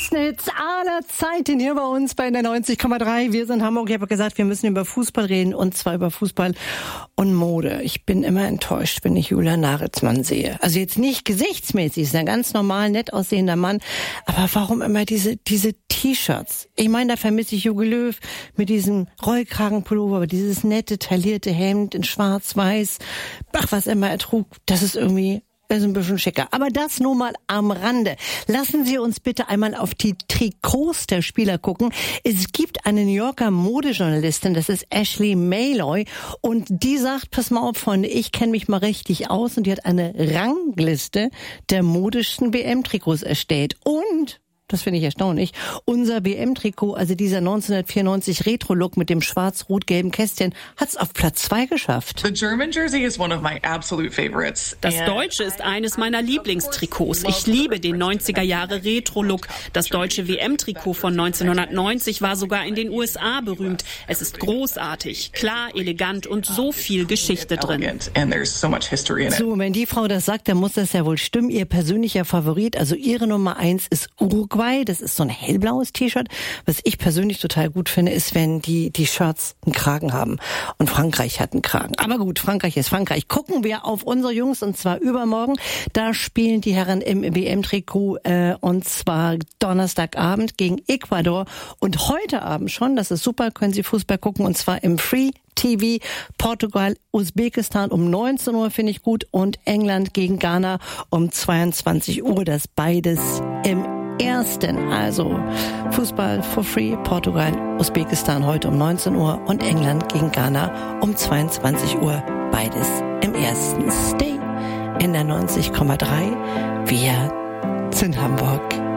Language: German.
besten Hits aller Zeiten hier bei uns bei der 90,3. Wir sind Hamburg. Ich habe gesagt, wir müssen über Fußball reden und zwar über Fußball und Mode. Ich bin immer enttäuscht, wenn ich Julian Nagelsmann sehe. Also jetzt nicht gesichtsmäßig, ist ein ganz normal, nett aussehender Mann. Aber warum immer diese T-Shirts? Ich meine, da vermisse ich Jogi Löw mit diesem Rollkragenpullover, aber dieses nette, taillierte Hemd in schwarz-weiß. Ach, was immer er trug, das ist irgendwie... Das ist ein bisschen schicker. Aber das nur mal am Rande. Lassen Sie uns bitte einmal auf die Trikots der Spieler gucken. Es gibt eine New Yorker Modejournalistin, das ist Ashley Malloy. Und die sagt, pass mal auf, Freunde, ich kenne mich mal richtig aus. Und die hat eine Rangliste der modischsten WM-Trikots erstellt. Und... das finde ich erstaunlich. Unser WM-Trikot, also dieser 1994 Retro-Look mit dem schwarz-rot-gelben Kästchen, hat es auf Platz 2 geschafft. The German jersey is one of my absolute favorites. Das Deutsche ist eines meiner Lieblingstrikots. Ich liebe den 90er-Jahre Retro-Look. Das deutsche WM-Trikot von 1990 war sogar in den USA berühmt. Es ist großartig, klar, elegant und so viel Geschichte drin. So, wenn die Frau das sagt, dann muss das ja wohl stimmen. Ihr persönlicher Favorit, also ihre Nummer 1 ist Uruguay. Das ist so ein hellblaues T-Shirt. Was ich persönlich total gut finde, ist, wenn die Shirts einen Kragen haben. Und Frankreich hat einen Kragen. Aber gut, Frankreich ist Frankreich. Gucken wir auf unsere Jungs, und zwar übermorgen. Da spielen die Herren im WM-Trikot, und zwar Donnerstagabend gegen Ecuador. Und heute Abend schon, das ist super, können Sie Fußball gucken, und zwar im Free TV, Portugal, Usbekistan um 19 Uhr, finde ich gut, und England gegen Ghana um 22 Uhr. Das beides im ersten, also Fußball for free, Portugal, Usbekistan heute um 19 Uhr und England gegen Ghana um 22 Uhr, beides im ersten. Stay in der 90,3. Wir sind Hamburg.